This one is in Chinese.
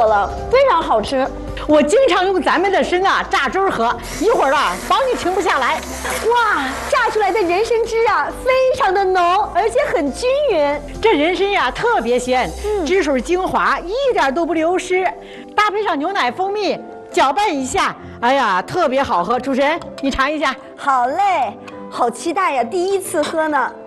我了，非常好吃。 我经常用咱们的参啊榨汁喝，一会儿啊保你停不下来。 哇，榨出来的人参汁啊，非常的浓，而且很均匀。 这人参呀特别鲜，汁水精华，一点都不流失。搭配上牛奶、蜂蜜，搅拌一下，哎呀，特别好喝。主持人，你尝一下。 好嘞，好期待呀，第一次喝呢。